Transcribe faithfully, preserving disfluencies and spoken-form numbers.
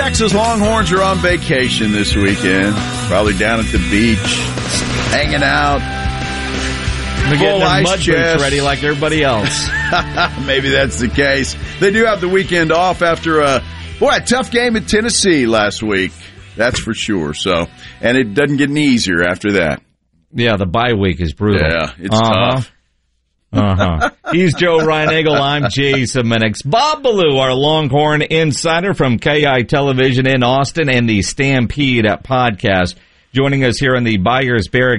Texas Longhorns are on vacation this weekend. Probably down at the beach, hanging out. They're getting their mud chest. boots ready like everybody else. Maybe that's the case. They do have the weekend off after a, boy, a tough game at Tennessee last week. That's for sure. So, and it doesn't get any easier after that. Yeah, the bye week is brutal. Yeah, it's uh-huh. tough. Uh-huh. He's Joe Ryan Eagle. I'm Jason Minix. Bob Ballou, our Longhorn insider from K I Television in Austin and the Stampede podcast, joining us here on the Buyers Barricade